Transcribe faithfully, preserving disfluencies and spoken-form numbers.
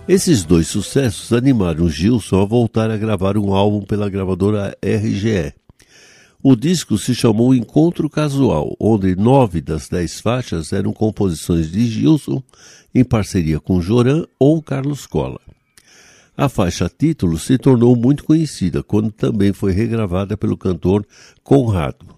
Esses dois sucessos animaram Gilson a voltar a gravar um álbum pela gravadora R G E. O disco se chamou Encontro Casual, onde nove das dez faixas eram composições de Gilson, em parceria com Joran ou Carlos Colla. A faixa título se tornou muito conhecida, quando também foi regravada pelo cantor Conrado.